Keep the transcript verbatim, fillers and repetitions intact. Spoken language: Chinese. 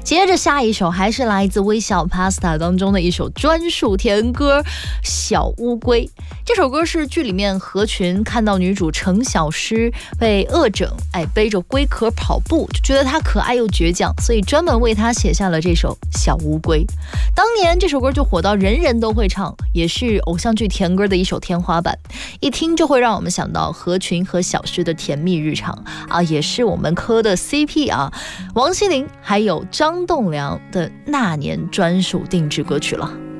接着下一首还是来自微笑 Pasta 当中的一首专属甜歌《小乌龟》。这首歌是剧里面何群看到女主程小诗被恶整，哎，背着龟壳跑步，就觉得她可爱又倔强，所以专门为她写下了这首《小乌龟》。当年这首歌就火到人人都会唱，也是偶像剧甜歌的一首天花板，一听就会让我们想到何群和小诗的甜蜜日常啊，也是我们磕的 C P 啊，王心凌还有张栋梁的那年专属定制歌曲了。